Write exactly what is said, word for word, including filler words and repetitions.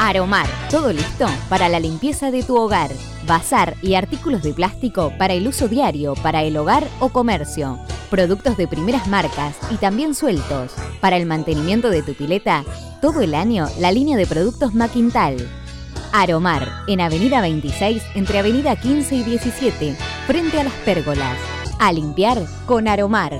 Aromar, todo listo para la limpieza de tu hogar. Bazar y artículos de plástico para el uso diario, para el hogar o comercio. Productos de primeras marcas y también sueltos. Para el mantenimiento de tu pileta, todo el año la línea de productos Maquintal. Aromar, en Avenida veintiséis, entre Avenida quince y diecisiete, frente a las pérgolas. A limpiar con Aromar.